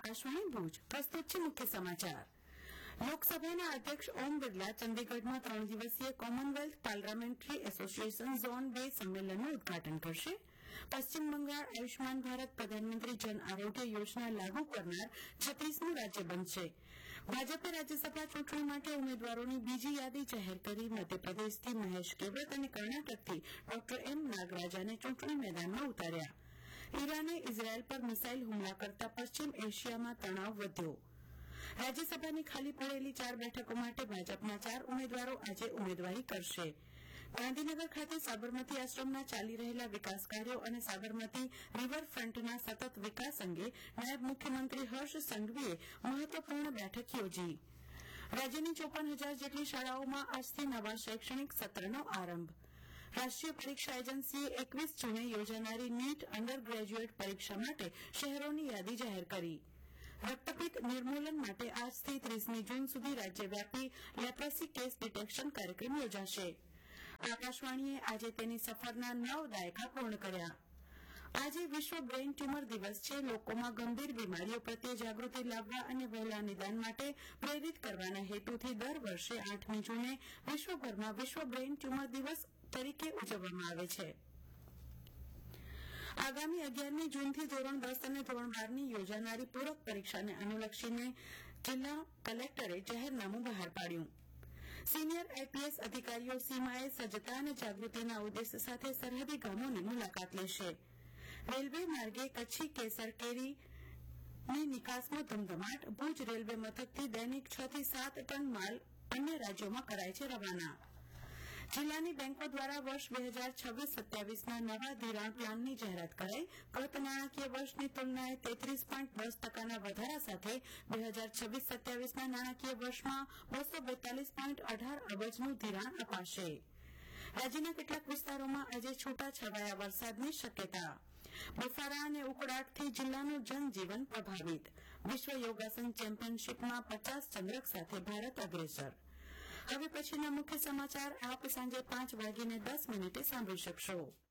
આકાશવાણી ભુજ પ્રસ્તુત છે મુખ્ય સમાચાર. લોકસભાના અધ્યક્ષ ઓમ બિરલા ચંદીગઢમાં 3 દિવસીય કોમનવેલ્થ પાર્લામેન્ટરી એસોસિએશન ઝોન 2 સંમેલનનું ઉદઘાટન કરશે. પશ્ચિમ બંગાળ આયુષ્માન ભારત પ્રધાનમંત્રી જન આરોગ્ય યોજના લાગુ કરનાર 36મું રાજ્ય બનશે. ભાજપે રાજ્યસભા ચૂંટણી માટે ઉમેદવારોની બીજી યાદી જાહેર કરી. મધ્યપ્રદેશથી મહેશ કેવત અને કર્ણાટકથી ડોક્ટર એમ નાગરાજાને ચૂંટણી મેદાનમાં ઉતાર્યા. ઈરાને ઇઝરાયેલ પર મિસાઇલ હુમલા કરતા પશ્ચિમ એશિયામાં તણાવ વધ્યો. રાજ્યસભાની ખાલી પડેલી 4 બેઠકો માટે ભાજપના 4 ઉમેદવારો આજે ઉમેદવારી કરશે. ગાંધીનગર ખાતે સાબરમતી આશ્રમના ચાલી રહેલા વિકાસ કાર્યો અને સાબરમતી રિવરફ્રન્ટના સતત વિકાસ અંગે નાયબ મુખ્યમંત્રી હર્ષ સંઘવીએ મહત્વપૂર્ણ બેઠક યોજી. રાજ્યની 54,000 જેટલી શાળાઓમાં આજથી નવા શૈક્ષણિક સત્રનો આરંભ. રાષ્ટ્રીય પરીક્ષા એજન્સીએ 21 જૂને યોજાનારી નીટ અંડર ગ્રેજ્યુએટ પરીક્ષા માટે શહેરોની યાદી જાહેર કરી. રક્તપિત્ત નિર્મૂલન માટે આજથી 30મી જૂન સુધી રાજ્યવ્યાપી લેપ્રસી કેસ ડિટેક્શન કાર્યક્રમ યોજાશે. આકાશવાણીએ આજે તેની સફરના 9 દાયકા પૂર્ણ કર્યા. આજે વિશ્વ બ્રેઇન ટ્યુમર દિવસ છે. લોકોમાં ગંભીર બીમારીઓ પ્રત્યે જાગૃતિ લાવવા અને વહેલા નિદાન માટે પ્રેરિત કરવાના હેતુથી દર વર્ષે 8મી જૂને વિશ્વભરમાં વિશ્વ બ્રેઇન ટ્યુમર દિવસ તરીકે ઉજવવામાં આવે છે. આગામી 11મી જૂનથી ધોરણ 10 અને ધોરણ 12ની યોજાનારી પૂરક પરીક્ષાને અનુલક્ષીને જિલ્લા કલેક્ટરે જાહેરનામું બહાર પાડ્યું. સિનિયર આઈપીએસ અધિકારીઓ સીમાએ સજ્જતા અને જાગૃતિના ઉદ્દેશ્ય સાથે સરહદી ગામોની મુલાકાત લેશે. રેલવે માર્ગે કચ્છી કેસર કેરીની નિકાસમાં ધમધમાટ. ભુજ રેલવે મથકથી દૈનિક 6 થી 7 ટન માલ અન્ય રાજ્યોમાં કરાય છે રવાના. જિલ્લાની બેંકો દ્વારા વર્ષ 2026-27ના નવા ધિરાણ પ્લાનની જાહેરાત કરાઈ. ગત નાણાકીય વર્ષની તુલનાએ 33.10% વધારા સાથે 2026-27ના નાણાકીય વર્ષમાં 242.18 અબજનું ધિરાણ અપાશે. રાજ્યના કેટલાક વિસ્તારોમાં આજે છૂટાછવાયા વરસાદની શક્યતા. બફારા અને ઉકળાટથી જિલ્લાનું જનજીવન પ્રભાવિત. વિશ્વ યોગાસન ચેમ્પિયનશીપમાં 50 ચંદ્રક સાથે ભારત અગ્રેસર. હવે પછીના મુખ્ય સમાચાર આપ સાંજે 5:10 સાંભળી શકશો.